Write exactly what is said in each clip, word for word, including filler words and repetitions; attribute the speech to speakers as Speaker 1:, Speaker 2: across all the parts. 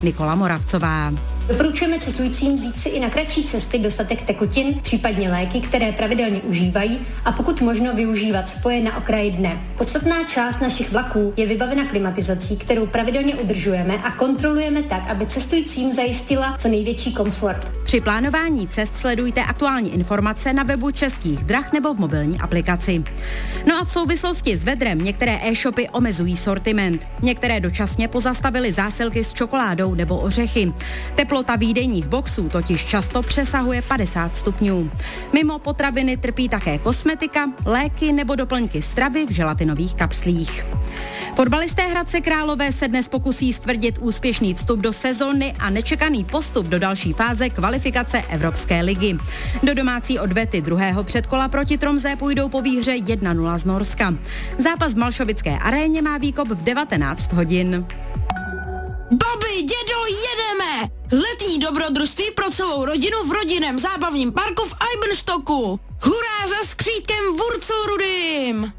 Speaker 1: Nikola Moravcová.
Speaker 2: Doporučujeme cestujícím vzít si i na kratší cesty dostatek tekutin, případně léky, které pravidelně užívají, a pokud možno využívat spoje na okraji dne. Podstatná část našich vlaků je vybavena klimatizací, kterou pravidelně udržujeme a kontrolujeme tak, aby cestujícím zajistila co největší komfort.
Speaker 1: Při plánování cest sledujte aktuální informace na webu Českých drah nebo v mobilní aplikaci. No a v souvislosti s vedrem některé e-shopy omezují sortiment. Některé dočasně pozastavily zásilky s čokoládou nebo ořechy. Teplota výdejních boxů totiž často přesahuje padesát stupňů. Mimo potraviny trpí také kosmetika, léky nebo doplňky stravy v želatinových kapslích. Fotbalisté Hradce Králové se dnes pokusí stvrdit úspěšný vstup do sezóny a nečekaný postup do další fáze kvalifikace Evropské ligy. Do domácí odvety druhého předkola proti Tromsø půjdou po výhře jedna nula z Norska. Zápas v Malšovické aréně má výkop v devatenáct hodin.
Speaker 3: Babi, dědo, jedeme! Letní dobrodružství pro celou rodinu v rodinném zábavním parku v Eibenstocku. Hurá za skřítkem Wurzelrudym!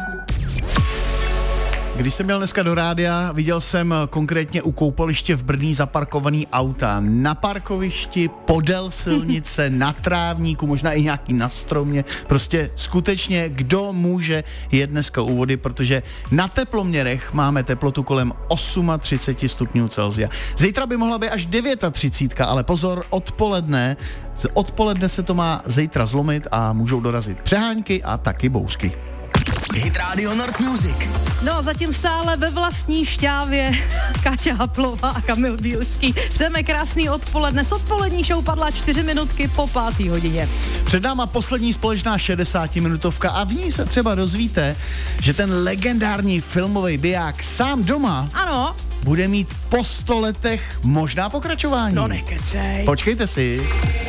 Speaker 4: Když jsem měl dneska do rádia, viděl jsem konkrétně u koupaliště v Brný zaparkovaný auta na parkovišti, podél silnice, na trávníku, možná i nějaký na stromě. Prostě skutečně, kdo může jet dneska u vody, protože na teploměrech máme teplotu kolem třicet osm stupňů Celsia. Zítra by mohla být až třicet devět, ale pozor, odpoledne, odpoledne se to má zítra zlomit a můžou dorazit přehánky a taky bouřky.
Speaker 5: Hit Radio Nord Music.
Speaker 6: No a zatím stále ve vlastní šťávě Káťa Haplová a Kamil Bílský. Přejeme krásný odpoledne. S odpolední show padla čtyři minutky po pátý hodině.
Speaker 4: Před náma poslední společná šedesátiminutovka a v ní se třeba dozvíte, že ten legendární filmový biják Sám doma
Speaker 6: Ano.
Speaker 4: bude mít po sto letech možná pokračování.
Speaker 6: No nekecej.
Speaker 4: Počkejte si.